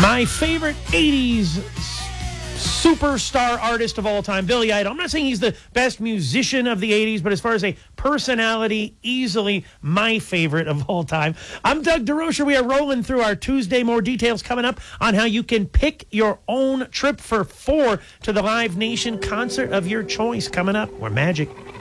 My favorite 80s superstar artist of all time, Billy Idol. I'm not saying he's the best musician of the 80s, but as far as a personality, easily my favorite of all time. I'm Doug DeRocher. We are rolling through our Tuesday. More details coming up on how you can pick your own trip for 4 to the Live Nation concert of your choice coming up. We're Magic.